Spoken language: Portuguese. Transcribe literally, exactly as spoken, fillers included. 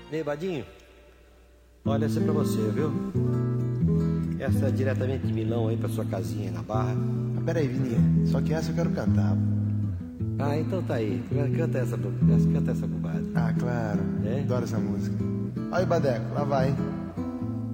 Ei, Badinho, olha essa é pra você, viu? Essa é diretamente de Milão aí pra sua casinha aí na Barra. Ah, peraí, Vininha, só que essa eu quero cantar. Ah, então tá aí. Canta essa, canta essa bobagem. Ah, claro. É? Adoro essa música. Olha o Badeco, lá vai, hein?